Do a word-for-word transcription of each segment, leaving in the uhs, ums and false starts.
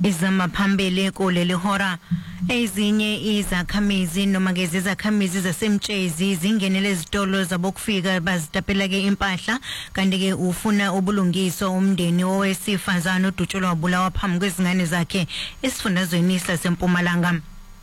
Izama phambili kuleli hora ezinye izakhamizi noma ke izakhamizi zasemtshezi zingenele izitolo zabokufika bazitapela ke impahla kanti ke ufuna ubulungiso umndeni owesifazana uDutshulwa wabulawa phambi kwezingane zakhe esifundazweni saseMpumalanga.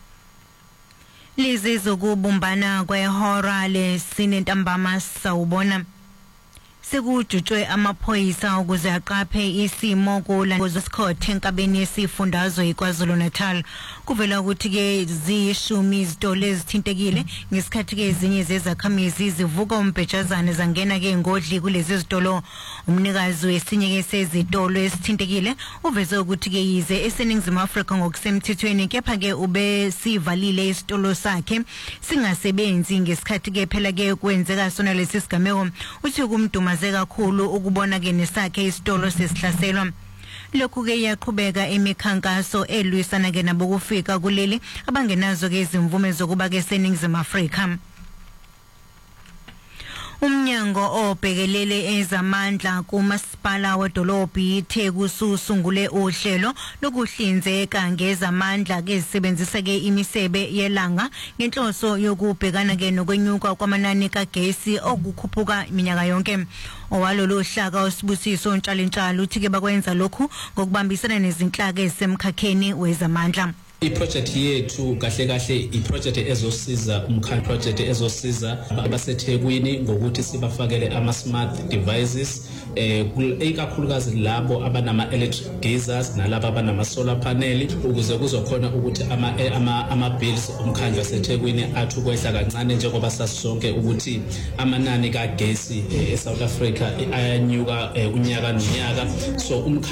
Lezi zokubumbana kwehora lesine ntambama sawubona sekujutshwe amaphoyisa ukuze aqaphe isimo kulangozisikhothi enkabeni yesifundazwe iKwaZulu Natal. Kuvela ukuthi ke ziyishumi izitolo ezithintekile ngesikhathi ke ezinye zezakhamizi zivuka umbhejazane zangena ke ngodli kulezi zitolo. Umnikazi wesinye ke sezitolo esithintekile uveze ukuthi ke yize eseningizimu Afrika ngokusemthethweni kepha ke ube sivalile isitolo sakhe singasebenzi ngesikhathi ke phela ke kwenzeka sona lesi sigameko. Uthi kumduma kakhulu ukubona ke nesakhe isitolo sesihlaselwa. Lokhu ke yaqhubeka emikhankaso elwisana ke nabokufika kuleli abangenazo ke izimvume zokuba ke seningizimu Afrika. Umnyango obhekelele ezamandla kumasipala wedolobha iTheku usungule uhlelo lokuhlinzeka ngezamandla ezisebenzisa ke imisebe yelanga ngenhloso yokubhekana ke nokwenyuka kwamanani kagesi okukhuphuka iminyaka yonke. Owalolu hlaka uSibusiso Ntshalintshalo uthi ke bakwenza lokhu ngokubambisana nezinhlaka ezisemkhakheni wezamandla. I-project yethu kahle kahle i-project ezosiza umkhandlu project ezosiza abaseThekwini ngokuthi sibafakele ama-smart devices eh ikakhulukazi labo abanama electric geysers nalabo abanama solar panel ukuze kuzokhona ukuthi ama ama, ama bills umkhandlu waseThekwini athi ukwehla kancane njengoba sasonke ukuthi amanani kagesi eSouth Africa ayanyuka unyaka nonyaka. So